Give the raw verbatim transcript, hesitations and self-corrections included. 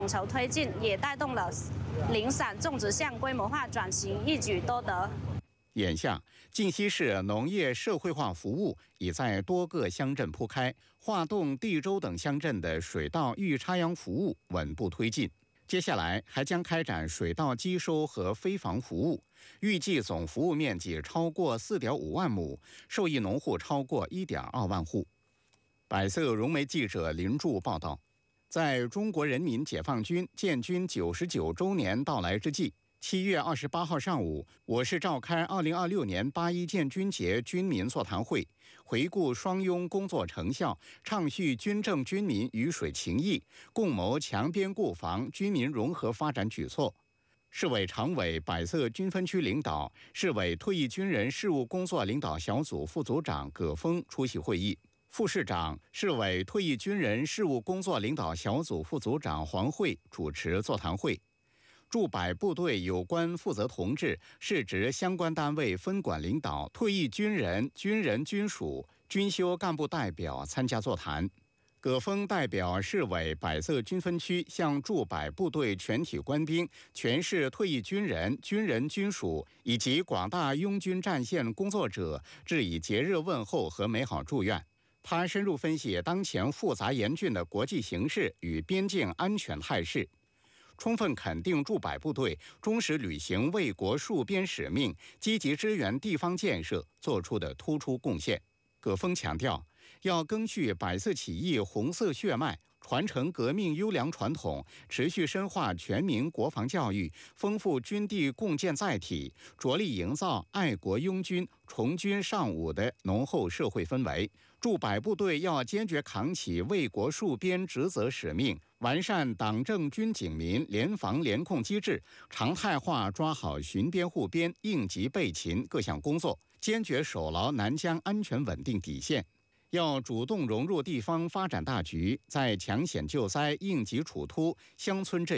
筹推进，也带动了林散种植向规模化转型，一举多得。 眼下，靖西市农业社会化服务已在多个乡镇铺开，化洞、地州等乡镇的水稻预插秧服务稳步推进。接下来还将开展水稻机收和飞防服务，预计总服务面积超过 四点五万亩，受益农户超过 一点二万户。百色融媒记者林柱报道，在中国人民解放军建军九十九周年到来之际，七月二十八号上午，我市召开二零二六年八一建军节军民座谈会，回顾双拥工作成效，畅叙军政军民鱼水情谊，共谋强边固防、军民融合发展举措。市委常委、百色军分区领导、市委退役军人事务工作领导小组副组长葛峰出席会议。副市长、市委退役军人事务工作领导小组副组长黄慧主持座谈会。驻百部队有关负责同志、市直相关单位分管领导、退役军人、军人军属、军休干部代表参加座谈。葛峰代表市委百色军分区向驻百部队全体官兵、全市退役军人、军人军属以及广大拥军战线工作者致以节日问候和美好祝愿。他深入分析当前复杂严峻的国际形势与边境安全态势，充分肯定驻百部队忠实履行为国戍边使命、积极支援地方建设做出的突出贡献。葛峰强调，要赓续百色起义红色血脉，传承革命优良传统，持续深化全民国防教育，丰富军地共建载体，着力营造爱国拥军、崇军尚武的浓厚社会氛围。驻百部队要坚决扛起为国戍边职责使命，完善党政军警民联防联控机制，常态化抓好巡边护边、应急备勤各项工作，坚决守牢南疆安全稳定底线。要主动融入地方发展大局，在抢险救灾、应急处突、乡村振